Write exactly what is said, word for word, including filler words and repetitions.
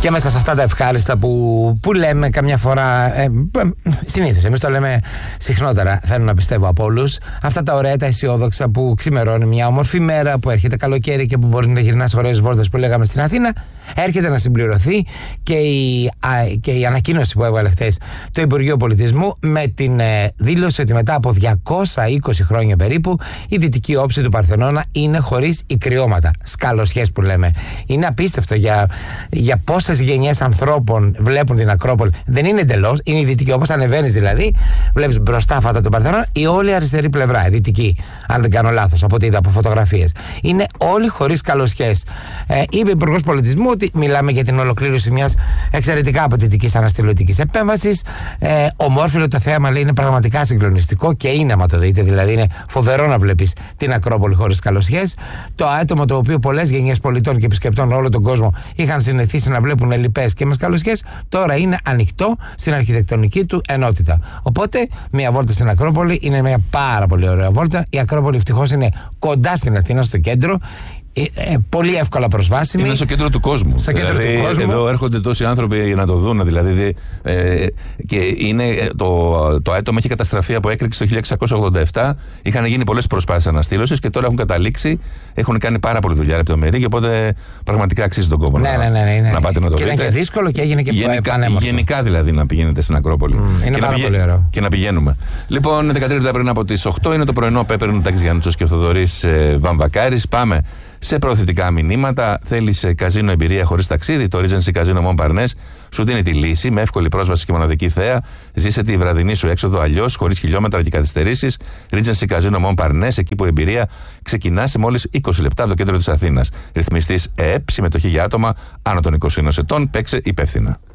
Και μέσα σε αυτά τα ευχάριστα που, που λέμε καμιά φορά, ε, συνήθως εμείς το λέμε συχνότερα, θέλω να πιστεύω από όλους, αυτά τα ωραία, τα αισιόδοξα που ξημερώνει μια όμορφη μέρα, που έρχεται καλοκαίρι και που μπορεί να γυρνάς ωραίες βόλτες που λέγαμε στην Αθήνα, έρχεται να συμπληρωθεί και η, α, και η ανακοίνωση που έβγαλε χθες το Υπουργείο Πολιτισμού με την ε, δήλωση ότι μετά από διακόσια είκοσι χρόνια περίπου η δυτική όψη του Παρθενώνα είναι χωρίς ικριώματα. Σκαλοσιές που λέμε. Είναι απίστευτο για, για πόσες γενιές ανθρώπων βλέπουν την Ακρόπολη. Δεν είναι εντελώς, είναι η δυτική, όπως ανεβαίνεις δηλαδή, βλέπεις μπροστά φάτα τον Παρθενώνα, η όλη αριστερή πλευρά, η δυτική, αν δεν κάνω λάθος, από ό,τι είδα από φωτογραφίες. Είναι όλοι χωρίς καλοσιές. Ε, είπε ο Υπουργός Πολιτισμού ότι μιλάμε για την ολοκλήρωση μιας εξαιρετικά απαιτητικής αναστηλωτικής επέμβασης. Ε, ομόρφιλο το θέαμα, λέει, είναι πραγματικά συγκλονιστικό και είναι, άμα το δείτε. Δηλαδή, είναι φοβερό να βλέπεις την Ακρόπολη χωρίς καλοσιές. Το άτομο το οποίο πολλές γενιές πολιτών και επισκεπτών όλο τον κόσμο είχαν συνηθίσει να βλέπουν ελλειπές και με καλοσιές, τώρα είναι ανοιχτό στην αρχιτεκτονική του ενότητα. Οπότε, μια βόλτα στην Ακρόπολη είναι μια πάρα πολύ ωραία βόλτα. Η Ακρόπολη ευτυχώς είναι κοντά στην Αθήνα, στο κέντρο. Ε, ε, πολύ εύκολα προσβάσιμη. Είναι στο κέντρο του κόσμου. Στο κέντρο δηλαδή, του κόσμου. Εδώ έρχονται τόσοι άνθρωποι για να το δουν. Δηλαδή, ε, και είναι, το, το άτομο έχει καταστραφεί από έκρηξη το χίλια εξακόσια ογδόντα επτά. Είχαν γίνει πολλές προσπάθειες αναστήλωσης και τώρα έχουν καταλήξει. Έχουν κάνει πάρα πολλή δουλειά λεπτομερή και οπότε πραγματικά αξίζει τον κόπο ναι, να, ναι, ναι, ναι, ναι. να πάτε να το και δείτε. Ήταν και δύσκολο και έγινε και γενικά, πανέμορφο. Γενικά δηλαδή να πηγαίνετε στην Ακρόπολη. Mm, είναι και, πάρα να πολύ ωραίο. και να πηγαίνουμε. Λοιπόν, δεκατρία λεπτά πριν από τις οκτώ είναι το πρωινό Πέπερνου Τάκης Γιάννουτσος και ο Θοδωρής ε, Βαμβακάρης. Πάμε σε προωθητικά μηνύματα. Θέλεις καζίνο εμπειρία χωρίς ταξίδι? Το Regency Casino Montparnasse σου δίνει τη λύση με εύκολη πρόσβαση και μοναδική θέα. Ζήσε τη βραδινή σου έξοδο αλλιώς, χωρίς χιλιόμετρα και καθυστερήσεις. Regency Casino Montparnasse, εκεί που η εμπειρία ξεκινά σε μόλις είκοσι λεπτά από το κέντρο της Αθήνας. Ρυθμιστής ΕΕΠ, συμμετοχή για άτομα άνω των είκοσι ενός ετών. Παίξε υπεύθυνα.